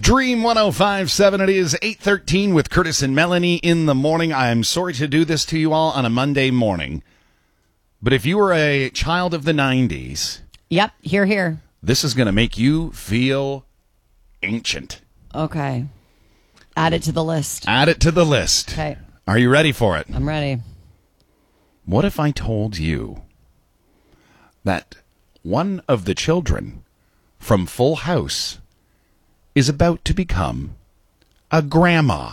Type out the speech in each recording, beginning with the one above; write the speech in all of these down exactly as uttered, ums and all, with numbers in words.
Dream one oh five point seven, it is eight thirteen with Curtis and Melanie in the morning. I'm sorry to do this to you all on a Monday morning, but if you were a child of the nineties... Yep, here, here. This is going to make you feel ancient. Okay. Add it to the list. Add it to the list. Okay. Are you ready for it? I'm ready. What if I told you that one of the children from Full House is about to become a grandma?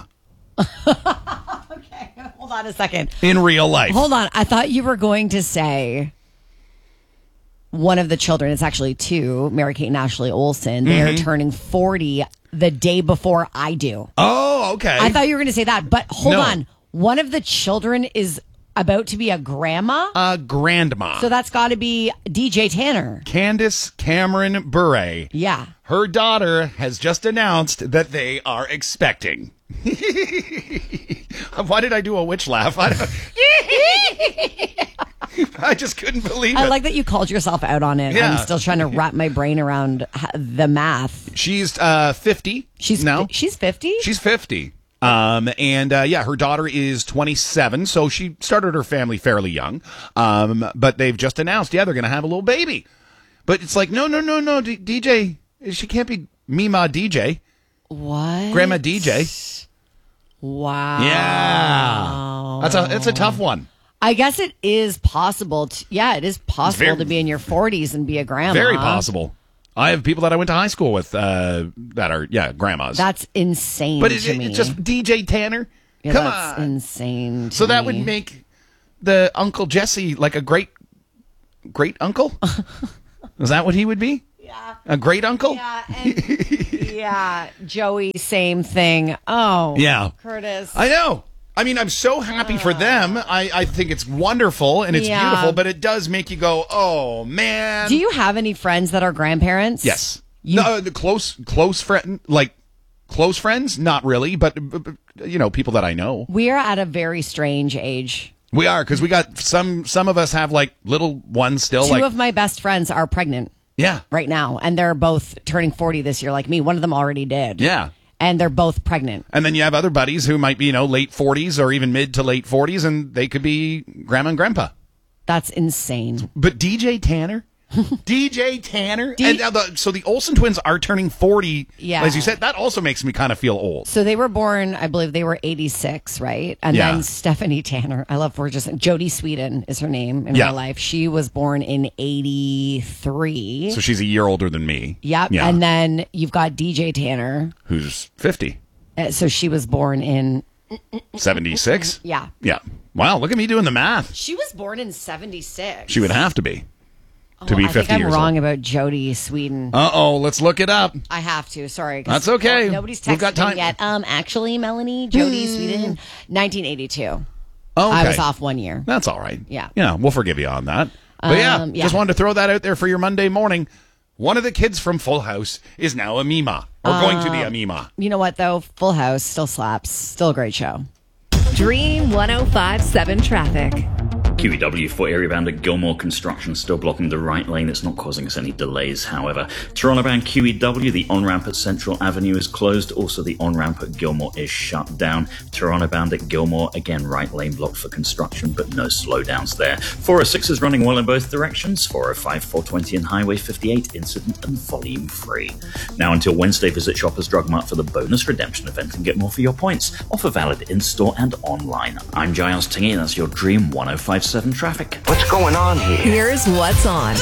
Okay, hold on a second. In real life. Hold on. I thought you were going to say one of the children, it's actually two, Mary-Kate and Ashley Olsen, they're Mm-hmm. turning forty the day before I do. Oh, okay. I thought you were going to say that, but hold No. on. One of the children is about to be a grandma? A grandma. So that's got to be D J Tanner. Candace Cameron Bure. Yeah. Her daughter has just announced that they are expecting. Why did I do a witch laugh? I, don't... I just couldn't believe it. I like that you called yourself out on it. Yeah. I'm still trying to wrap my brain around h- the math. She's uh, fifty. She's now. She's fifty? She's fifty. Um, and, uh, yeah, her daughter is twenty-seven, so she started her family fairly young. Um, but they've just announced, yeah, they're going to have a little baby. But it's like, no, no, no, no, D- DJ, she can't be Mima D J. What? Grandma D J. Wow. Yeah. That's a, that's a tough one. I guess it is possible. To, yeah, it is possible Very- to be in your forties and be a grandma. Very possible. I have people that I went to high school with uh, that are, yeah, grandmas. That's insane but it, to it- me. it's just D J Tanner. yeah, Come that's on. insane to So that me. would make the Uncle Jesse like a great, great uncle? Is that what he would be? Yeah. A great uncle? Yeah, and, yeah, Joey, same thing. Oh, Yeah. Curtis. I know. I mean, I'm so happy for them. I, I think it's wonderful and it's Yeah. beautiful, but it does make you go, oh, man. Do you have any friends that are grandparents? Yes. You- No, the close, close friend, like close friends? Not really, but, but, but, you know, people that I know. We are at a very strange age. We are, because we got some, some of us have like little ones still. Two like, of my best friends are pregnant yeah. right now, and they're both turning forty this year like me. One of them already did. Yeah. And they're both pregnant. And then you have other buddies who might be, you know, late forties or even mid to late forties, and they could be grandma and grandpa. That's insane. But D J Tanner? D J Tanner? D- and now the, so the Olsen twins are turning forty. Yeah. As you said, that also makes me kind of feel old. So they were born, I believe they were eighty-six, right? And Yeah. then Stephanie Tanner, I love her just Jodie Sweden is her name in Yeah. real life. She was born in eighty-three. So she's a year older than me. Yep. Yeah. And then you've got D J Tanner. Who's fifty. Uh, So she was born in, seventy-six? yeah. Yeah. Wow, look at me doing the math. She was born in seventy-six. She would have to be. To Oh, be I fifty think I'm years wrong old. about Jodie Sweden. Uh-oh, let's look it up. I have to. Sorry. 'cause That's okay. Nobody's texted We've got time. me yet. Um, actually, Melanie, Jodie Sweden, nineteen eighty-two. Okay. I was off one year. That's all right. Yeah. Yeah, we'll forgive you on that. But yeah, Um, yeah. just wanted to throw that out there for your Monday morning. One of the kids from Full House is now a Mima, or going to Uh, be a Mima. You know what, though? Full House still slaps. Still a great show. Dream one oh five point seven traffic. Q E W for area bound at Gilmore Construction still blocking the right lane. It's not causing us any delays, however. Toronto bound Q E W, the on-ramp at Central Avenue is closed. Also, the on-ramp at Gilmore is shut down. Toronto bound at Gilmore, again, right lane blocked for construction, but no slowdowns there. four oh six is running well in both directions. four oh five, four twenty and Highway fifty-eight, incident and volume free. Now until Wednesday, visit Shoppers Drug Mart for the bonus redemption event and get more for your points. Offer valid in-store and online. I'm Giles Tingy, and that's your Dream one oh five point seven traffic. What's going on here? Here's what's on.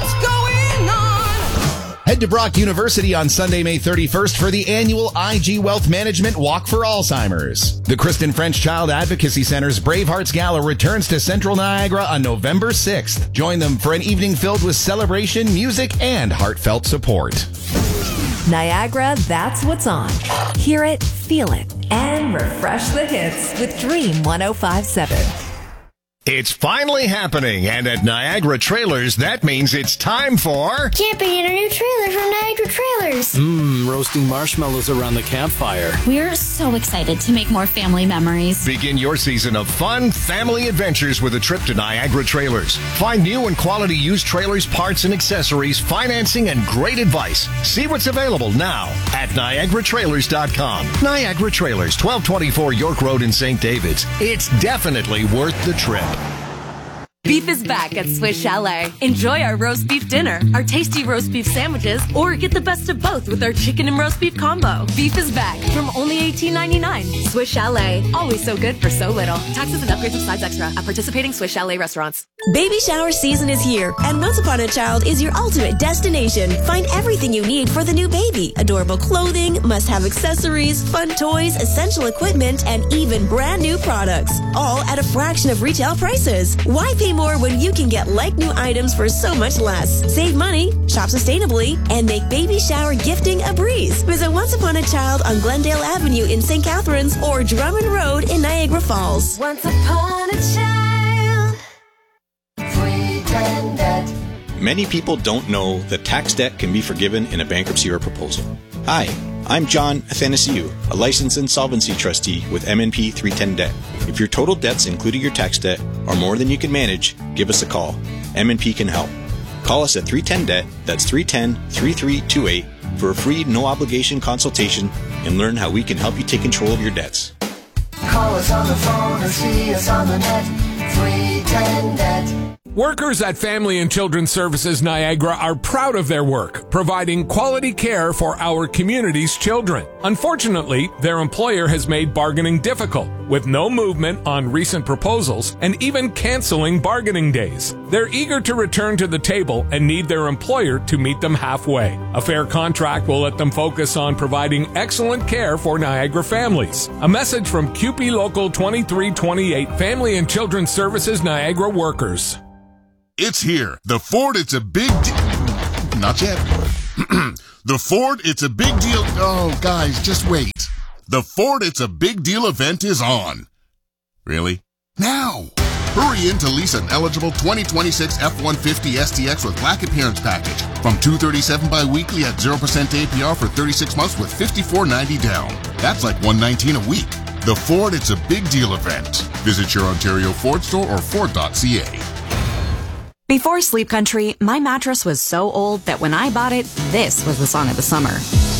Head to Brock University on Sunday, May thirty-first for the annual I G Wealth Management Walk for Alzheimer's. The Kristen French Child Advocacy Center's Bravehearts Gala returns to Central Niagara on November sixth. Join them for an evening filled with celebration, music, and heartfelt support. Niagara, that's what's on. Hear it, feel it, and refresh the hits with Dream one oh five point seven. It's finally happening, and at Niagara Trailers, that means it's time for... camping in our new trailer from Niagara Trailers. Mmm, roasting marshmallows around the campfire. We're so excited to make more family memories. Begin your season of fun family adventures with a trip to Niagara Trailers. Find new and quality used trailers, parts and accessories, financing, and great advice. See what's available now at Niagara Trailers dot com. Niagara Trailers, twelve twenty-four York Road in Saint David's. It's definitely worth the trip. Beef is back at Swiss Chalet. Enjoy our roast beef dinner, our tasty roast beef sandwiches, or get the best of both with our chicken and roast beef combo. Beef is back from only eighteen ninety-nine. Swiss Chalet, always so good for so little. Taxes and upgrades of sides extra at participating Swiss Chalet restaurants. Baby shower season is here, and Once Upon a Child is your ultimate destination. Find everything you need for the new baby. Adorable clothing, must-have accessories, fun toys, essential equipment, and even brand new products. All at a fraction of retail prices. Why pay more when you can get like-new items for so much less? Save money, shop sustainably, and make baby shower gifting a breeze. Visit Once Upon a Child on Glendale Avenue in Saint Catharines or Drummond Road in Niagara Falls. Once upon a child, free ten debt. Many people don't know that tax debt can be forgiven in a bankruptcy or proposal. Hi, I'm John Athanasiou, a licensed insolvency trustee with M N P three ten Debt. If your total debts, including your tax debt, are more than you can manage, give us a call. M N P can help. Call us at three ten debt, that's three one zero, three three two eight, for a free, no-obligation consultation and learn how we can help you take control of your debts. Call us on the phone or see us on the net, three ten debt. Workers at Family and Children's Services Niagara are proud of their work, providing quality care for our community's children. Unfortunately, their employer has made bargaining difficult, with no movement on recent proposals and even canceling bargaining days. They're eager to return to the table and need their employer to meet them halfway. A fair contract will let them focus on providing excellent care for Niagara families. A message from C U P E Local twenty-three twenty-eight Family and Children's Services Niagara workers. It's here. The Ford It's a Big Deal. Not yet. The Ford It's a Big Deal. Oh, guys, just wait. The Ford It's a Big Deal event is on. Really? Now. Hurry in to lease an eligible twenty twenty-six F one fifty S T X with Black Appearance Package from two hundred thirty-seven dollars bi-weekly at zero percent A P R for thirty-six months with fifty-four ninety down. That's like one hundred nineteen dollars a week. The Ford It's a Big Deal event. Visit your Ontario Ford store or Ford dot C A. Before Sleep Country, my mattress was so old that when I bought it, this was the song of the summer.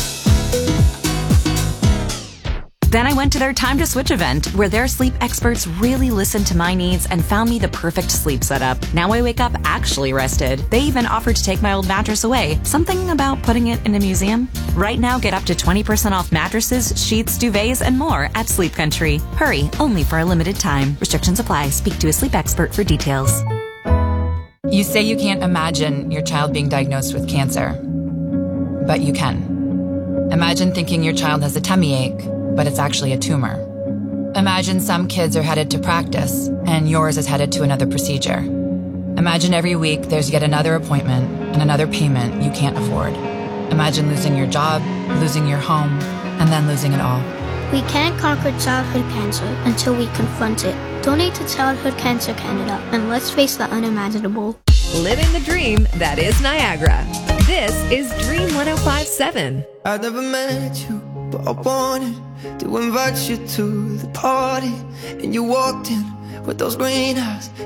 Then I went to their Time to Switch event, where their sleep experts really listened to my needs and found me the perfect sleep setup. Now I wake up actually rested. They even offered to take my old mattress away. Something about putting it in a museum? Right now, get up to twenty percent off mattresses, sheets, duvets, and more at Sleep Country. Hurry, only for a limited time. Restrictions apply. Speak to a sleep expert for details. You say you can't imagine your child being diagnosed with cancer, but you can. Imagine thinking your child has a tummy ache, but it's actually a tumor. Imagine some kids are headed to practice, and yours is headed to another procedure. Imagine every week there's yet another appointment and another payment you can't afford. Imagine losing your job, losing your home, and then losing it all. We can't conquer childhood cancer until we confront it. Donate to Childhood Cancer Canada, and let's face the unimaginable. Living the dream that is Niagara. This is Dream one oh five point seven. I never met you, but I wanted to invite you to the party. And you walked in with those green eyes.